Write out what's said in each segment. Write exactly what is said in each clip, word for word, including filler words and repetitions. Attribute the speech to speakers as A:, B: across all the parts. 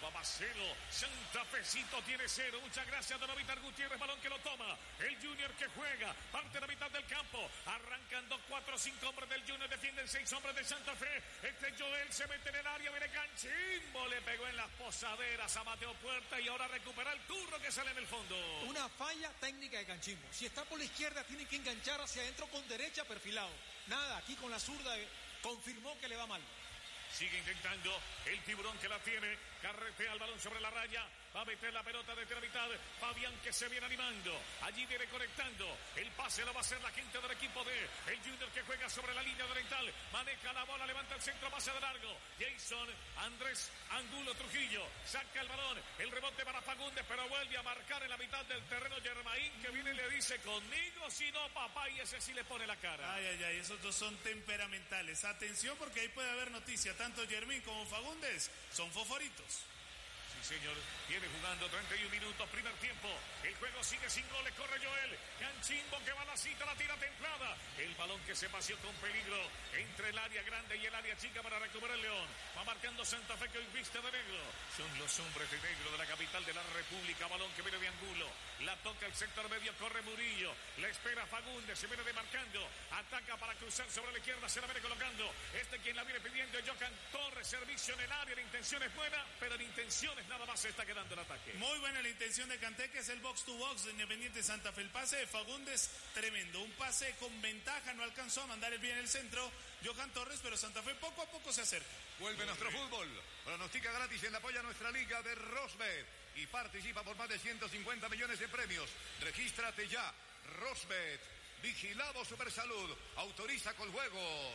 A: Córdoba más cero, Santa Fecito tiene cero. Muchas gracias, Don Vitar Gutiérrez, balón que lo toma. El Junior que juega, parte de la mitad del campo. Arrancan dos, cuatro, cinco hombres del Junior, defienden seis hombres de Santa Fe. Este Joel se mete en el área, viene Canchimbo, le pegó en las posaderas a Mateo Puerta y ahora recupera el turno que sale en el fondo.
B: Una falla técnica de Canchimbo. Si está por la izquierda, tiene que enganchar hacia adentro con derecha perfilado. Nada, aquí con la zurda eh, confirmó que le va mal.
A: Sigue intentando el Tiburón que la tiene. Carretea el balón sobre la raya. Va a meter la pelota desde la mitad. Fabián que se viene animando. Allí viene conectando. El pase lo va a hacer la gente del equipo de el Junior que juega sobre la línea oriental. Maneja la bola, levanta el centro, pase de largo. Jason Andrés Angulo Trujillo. Saca el balón. El rebote para Fagundes, pero vuelve a marcar en la mitad del terreno Germain, que viene y le dice: conmigo, si no, papá. Y ese sí le pone la cara.
C: Ay, ay, ay. Esos dos son temperamentales. Atención, porque ahí puede haber noticia. Tanto Germín como Fagundes son fosforitos.
A: Sí, señor, viene jugando treinta y un minutos, primer tiempo. El juego sigue sin goles, corre Joel. Canchimbo que va a la cita, la tira templada. El balón que se paseó con peligro entre el área grande y el área chica para recuperar el León. Va marcando Santa Fe que hoy viste de negro. Son los hombres de negro de la capital de la República. Balón que viene de Angulo. La toca el sector medio, corre Murillo. La espera Fagundes, se viene demarcando. Ataca para cruzar sobre la izquierda, se la viene colocando. Este quien la viene pidiendo es Johan Torres. Servicio en el área, la intención es buena, pero la intención es nada más se está quedando el ataque.
C: Muy buena la intención de Kanté, que es el box to box de Independiente Santa Fe. El pase de Fagundes, tremendo. Un pase con ventaja, no alcanzó a mandar el bien en el centro Johan Torres, pero Santa Fe poco a poco se acerca.
D: Vuelve nuestro fútbol. Pronostica gratis en apoyo a nuestra liga de Rosbet y participa por más de ciento cincuenta millones de premios. Regístrate ya. Rosbet. Vigilado Supersalud. Autoriza con juegos.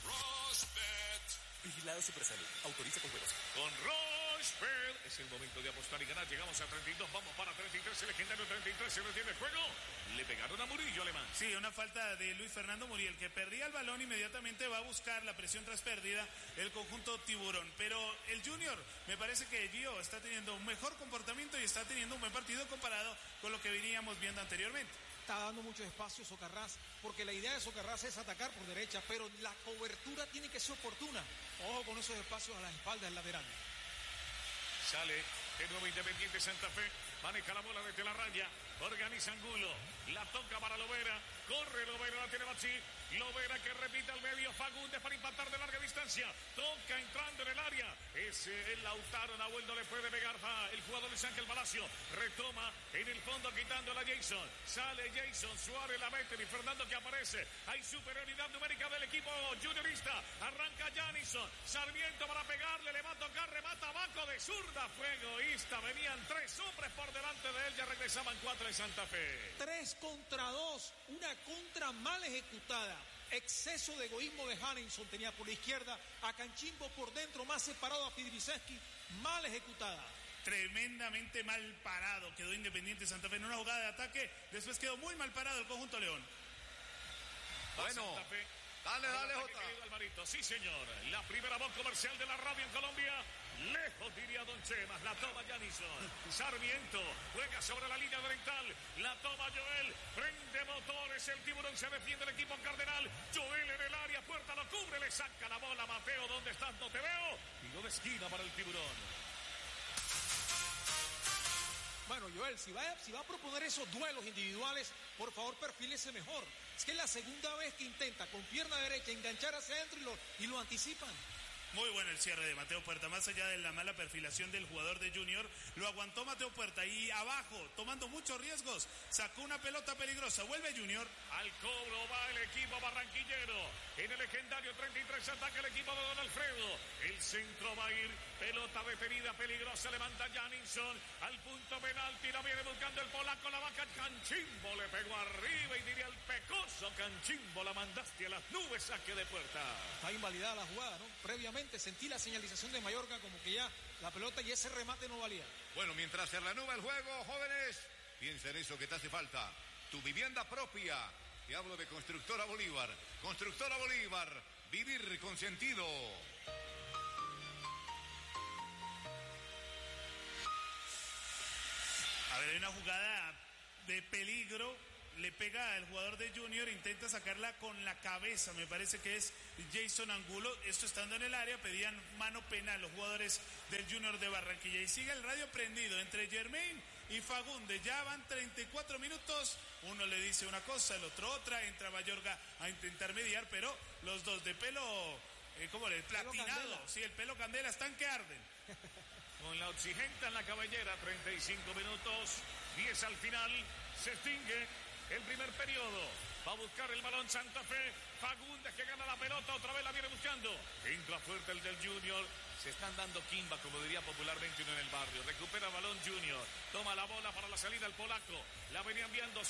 E: Rosbet. Vigilado Supersalud. Autoriza con juegos.
A: Con Rochefort es el momento de apostar y ganar. Llegamos a treinta y dos, vamos para treinta y tres. El legendario treinta y tres se retiene el juego. Le pegaron a Murillo, alemán.
C: Sí, una falta de Luis Fernando Muriel, que perdía el balón, inmediatamente va a buscar la presión tras pérdida el conjunto Tiburón. Pero el Junior, me parece que Gio está teniendo un mejor comportamiento y está teniendo un buen partido comparado con lo que veníamos viendo anteriormente.
B: Está dando mucho espacio Socarrás, porque la idea de Socarrás es atacar por derecha, pero la cobertura tiene que ser oportuna. Ojo con esos espacios a las espaldas laterales.
A: Sale de nuevo Independiente Santa Fe. Maneja la bola desde la raya. Organiza Angulo. La toca para Lovera. Corre Lovera, la tiene Bachi. Lovera que repite al medio. Fagundes para impactar de larga distancia. Toca entrando en el área. Ese el Lautaro Nahuel no le puede pegar. Va el jugador Luis Ángel Palacio. Retoma en el fondo quitándola a Jason. Sale Jason. Suárez la mete. Y Fernando que aparece. Hay superioridad numérica del equipo juniorista. Arranca Janison. Sarmiento para pegarle. Le va a tocar. Remata abajo de zurda. Fue egoísta. Venían tres hombres por delante de él. Ya regresaban cuatro en Santa Fe.
B: Tres contra dos. Una contra mal ejecutada. Exceso de egoísmo de Janison tenía por la izquierda. A Canchimbo por dentro, más separado a Fidriseski. Mal ejecutada.
C: Tremendamente mal parado quedó Independiente Santa Fe en una jugada de ataque. Después quedó muy mal parado el conjunto León.
D: Bueno.
A: Santa Fe.
D: Dale, dale, Jota.
A: Alvarito. Sí, señor. La primera voz comercial de la radio en Colombia. Lejos, diría Don Chemas. La toma Janison. Sarmiento juega sobre la línea oriental. La toma Joel. Prende motores. El Tiburón se defiende el equipo cardenal. Joel en el área. Puerta lo cubre. Le saca la bola Mateo. ¿Dónde estás? No te veo. Y no de esquina para el Tiburón.
B: Bueno, Joel, si va, si va a proponer esos duelos individuales, por favor, perfílese mejor. Es que es la segunda vez que intenta con pierna derecha enganchar hacia adentro y lo, y lo anticipan.
C: Muy bueno el cierre de Mateo Puerta, más allá de la mala perfilación del jugador de Junior, lo aguantó Mateo Puerta y abajo, tomando muchos riesgos, sacó una pelota peligrosa, vuelve Junior.
A: Al cobro va el equipo barranquillero, en el legendario treinta y tres ataca el equipo de Don Alfredo, el centro va a ir, pelota detenida, peligrosa, levanta Janison, al punto penalti, la viene buscando el polaco, la vaca Canchimbo, le pegó arriba y diría el pecoso Canchimbo, la mandaste a las nubes, saque de Puerta.
B: Está invalidada la jugada, ¿no? Previamente sentí la señalización de Mayorga como que ya la pelota y ese remate no valía.
D: Bueno, mientras se reanuda el juego, jóvenes, piensa en eso que te hace falta. Tu vivienda propia. Te hablo de Constructora Bolívar. Constructora Bolívar. Vivir con sentido.
C: A ver, hay una jugada de peligro. Le pega al jugador de Junior, intenta sacarla con la cabeza, me parece que es Jason Angulo. Esto estando en el área, pedían mano penal los jugadores del Junior de Barranquilla. Y sigue el radio prendido entre Germain y Fagundes. Ya van treinta y cuatro minutos. Uno le dice una cosa, el otro otra. Entra Mayorga a intentar mediar, pero los dos de pelo, eh, ¿cómo le? Platinado. Sí, el pelo candela, están que arden.
A: Con la oxigenta en la cabellera, treinta y cinco minutos, diez al final, se extingue el primer periodo. Va a buscar el balón Santa Fe, Fagundes que gana la pelota, otra vez la viene buscando. Entra fuerte el del Junior, se están dando quimba, como diría popularmente uno en el barrio. Recupera el balón Junior, toma la bola para la salida el polaco, la venía enviando